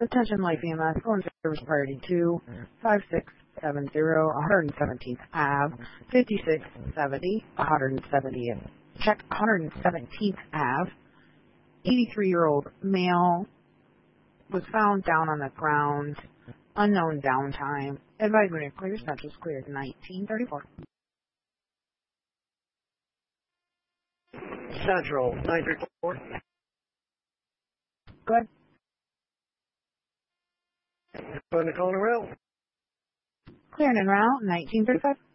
Attention Life EMS, going service priority 2, 5670, 117th Ave, 5670, 170th. Check 117th Ave. 83-year-old male was found down on the ground, unknown downtime. Advised when it clears, Central's cleared 1934. Central 934. Good. Putting the call in route. Clearing en route 1935.